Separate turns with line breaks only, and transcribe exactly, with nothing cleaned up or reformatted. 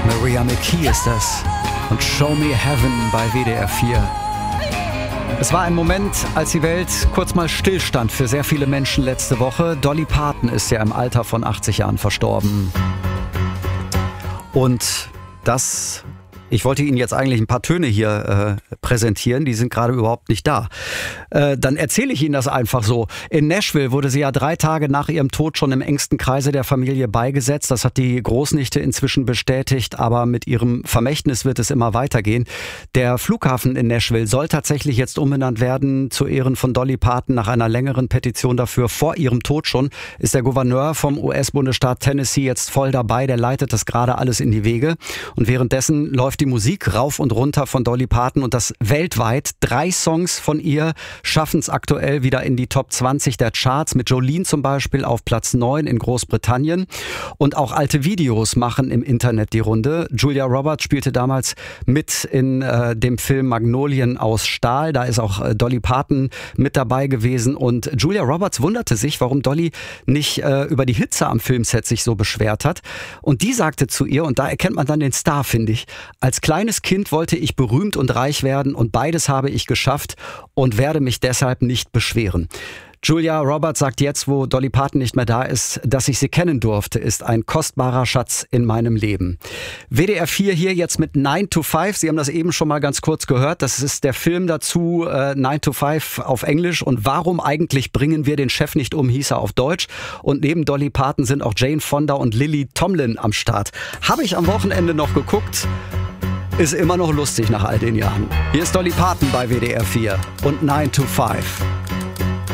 Maria McKee ist das. Und Show Me Heaven bei W D R vier. Es war ein Moment, als die Welt kurz mal stillstand für sehr viele Menschen letzte Woche. Dolly Parton ist ja im Alter von achtzig Jahren verstorben. Und das... Ich wollte Ihnen jetzt eigentlich ein paar Töne hier äh, präsentieren, die sind gerade überhaupt nicht da. Äh, dann erzähle ich Ihnen das einfach so. In Nashville wurde sie ja drei Tage nach ihrem Tod schon im engsten Kreise der Familie beigesetzt. Das hat die Großnichte inzwischen bestätigt, aber mit ihrem Vermächtnis wird es immer weitergehen. Der Flughafen in Nashville soll tatsächlich jetzt umbenannt werden zu Ehren von Dolly Parton. Nach einer längeren Petition dafür, vor ihrem Tod schon, ist der Gouverneur vom U S-Bundesstaat Tennessee jetzt voll dabei. Der leitet das gerade alles in die Wege. Und währenddessen läuft die Musik rauf und runter von Dolly Parton und das weltweit. Drei Songs von ihr schaffen es aktuell wieder in die Top zwanzig der Charts, mit Jolene zum Beispiel auf Platz neun in Großbritannien. Und auch alte Videos machen im Internet die Runde. Julia Roberts spielte damals mit in äh, dem Film Magnolien aus Stahl. Da ist auch äh, Dolly Parton mit dabei gewesen. Und Julia Roberts wunderte sich, warum Dolly nicht äh, über die Hitze am Filmset sich so beschwert hat. Und die sagte zu ihr, und da erkennt man dann den Star, finde ich: Als kleines Kind wollte ich berühmt und reich werden und beides habe ich geschafft und werde mich deshalb nicht beschweren. Julia Roberts sagt jetzt, wo Dolly Parton nicht mehr da ist, dass ich sie kennen durfte, ist ein kostbarer Schatz in meinem Leben. W D R vier hier jetzt mit nine to five. Sie haben das eben schon mal ganz kurz gehört. Das ist der Film dazu, äh, nine to five auf Englisch. Und warum eigentlich bringen wir den Chef nicht um, hieß er auf Deutsch. Und neben Dolly Parton sind auch Jane Fonda und Lily Tomlin am Start. Habe ich am Wochenende noch geguckt. Ist immer noch lustig nach all den Jahren. Hier ist Dolly Parton bei W D R vier und nine to five.